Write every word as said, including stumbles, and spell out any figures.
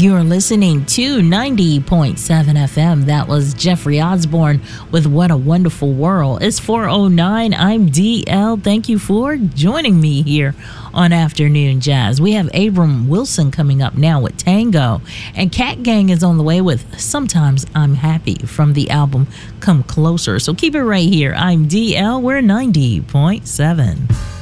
You're listening to ninety point seven F M. That was Jeffrey Osborne with What a Wonderful World. It's four oh nine. I'm D L. Thank you for joining me here on Afternoon Jazz. We have Abram Wilson coming up now with Tango. And Cat Gang is on the way with Sometimes I'm Happy from the album Come Closer. So keep it right here. I'm D L. We're ninety point seven.